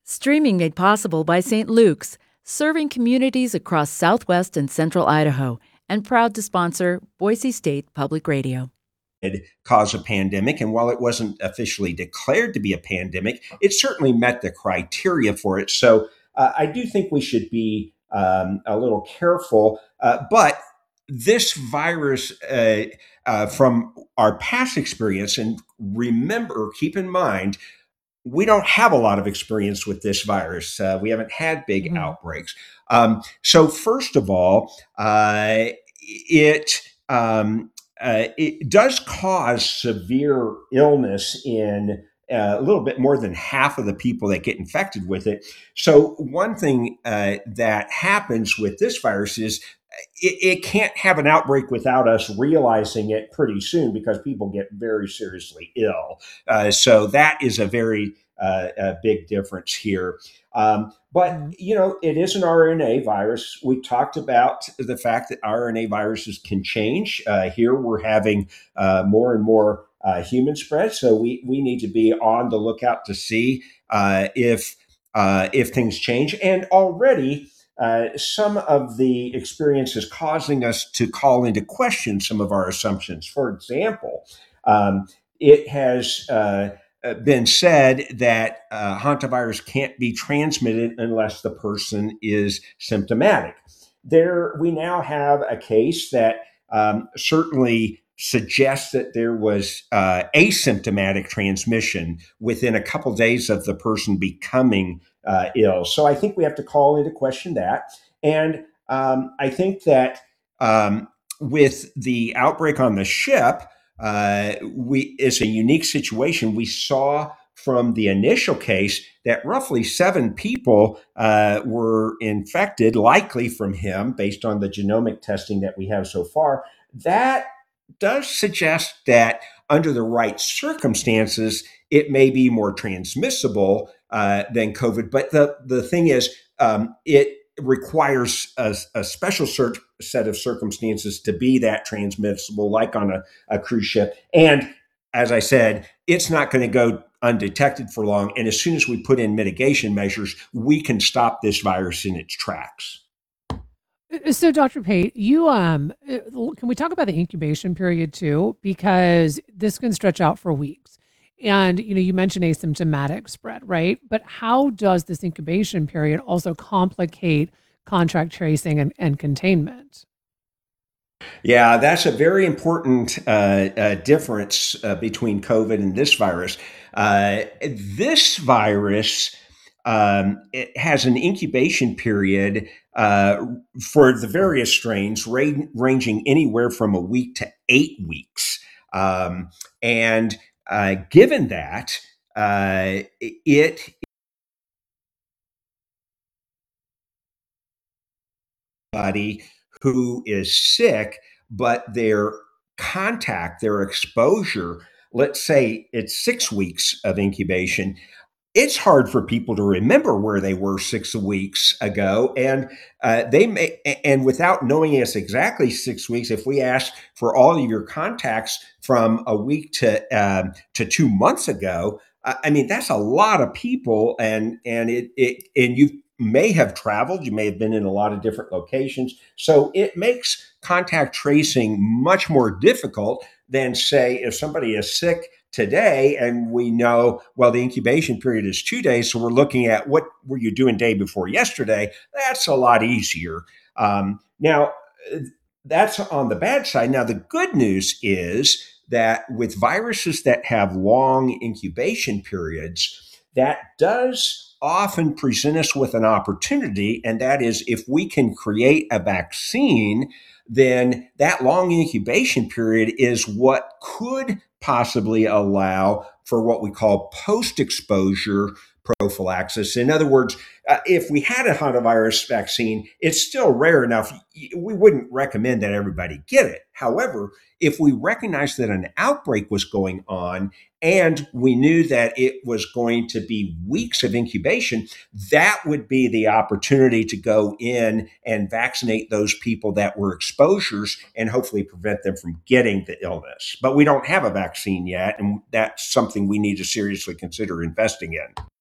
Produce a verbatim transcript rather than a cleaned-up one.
Streaming made possible by Saint Luke's, serving communities across southwest and central Idaho, and proud to sponsor Boise State Public Radio. Cause a pandemic, and while it wasn't officially declared to be a pandemic, it certainly met the criteria for it. So uh, I do think we should be um, a little careful. Uh, but this virus, uh, uh, from our past experience, and remember, keep in mind, we don't have a lot of experience with this virus. Uh, we haven't had big Mhm. outbreaks. Um, so first of all, uh, it um, uh, it does cause severe illness in uh, a little bit more than half of the people that get infected with it. So one thing uh, that happens with this virus is it, it can't have an outbreak without us realizing it pretty soon because people get very seriously ill. Uh, so that is a very uh, a big difference here. Um, but, Mhm. you know, it is an R N A virus. We talked about the fact that R N A viruses can change. Uh, here we're having uh, more and more uh, human spread. So we, we need to be on the lookout to see uh, if, uh, if things change. And already, uh, some of the experience is causing us to call into question some of our assumptions. For example, um, it has uh, uh, been said that uh, hantavirus can't be transmitted unless the person is symptomatic. There, we now have a case that um, certainly suggests that there was uh, asymptomatic transmission within a couple days of the person becoming uh, ill. So I think we have to call into question that. And um, I think that um, with the outbreak on the ship, uh, we it's a unique situation. We saw from the initial case that roughly seven people uh, were infected, likely from him, based on the genomic testing that we have so far. That does suggest that under the right circumstances, it may be more transmissible uh, than COVID. But the, the thing is, um, it requires a, a special cert- set of circumstances to be that transmissible, like on a, a cruise ship. And as I said, it's not going to go undetected for long. And as soon as we put in mitigation measures, we can stop this virus in its tracks. Uh, So, Doctor Pate, you um, uh, can we talk about the incubation period too? Because this can stretch out for weeks. And you know, you mentioned asymptomatic spread, right? But how does this incubation period also complicate contract tracing and, and containment? Yeah, that's a very important uh, uh, difference uh, between COVID and this virus. Uh, this virus um, it has an incubation period uh, for the various strains, ra- ranging anywhere from a week to eight weeks. Um, and uh, given that, uh, it body who is sick, but their contact, their exposure, let's say it's six weeks of incubation, it's hard for people to remember where they were six weeks ago. And uh, they may, and without knowing it's exactly six weeks, if we ask for all of your contacts from a week to um, to two months ago, I I mean that's a lot of people, and and it it and you may have traveled, you may have been in a lot of different locations, so it makes contact tracing much more difficult than say if somebody is sick today and we know well the incubation period is two days, so we're looking at what were you doing day before yesterday. That's a lot easier. Um, now uh, that's on the bad side. Now the good news is that with viruses that have long incubation periods, that does often present us with an opportunity, and that is if we can create a vaccine, then that long incubation period is what could possibly allow for what we call post exposure prophylaxis. In other words, uh, if we had a hantavirus vaccine, it's still rare enough. We wouldn't recommend that everybody get it. However, if we recognized that an outbreak was going on and we knew that it was going to be weeks of incubation, that would be the opportunity to go in and vaccinate those people that were exposures and hopefully prevent them from getting the illness. But we don't have a vaccine yet, and that's something we need to seriously consider investing in.